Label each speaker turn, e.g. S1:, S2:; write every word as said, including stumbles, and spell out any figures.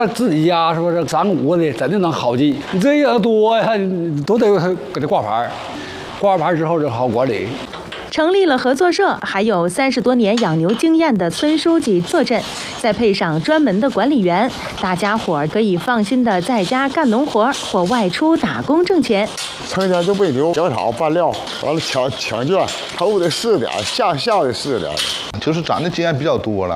S1: 自己家是不是三五的，真的能好记。你这人多呀，都得给他挂牌，挂牌之后就好管理。
S2: 成立了合作社，还有三十多年养牛经验的村书记坐镇，再配上专门的管理员，大家伙儿可以放心的在家干农活或外出打工挣钱。
S3: 成天就喂牛、浇草、拌料，完了抢抢圈，头得试点，下下得试点。
S4: 就是咱的经验比较多了，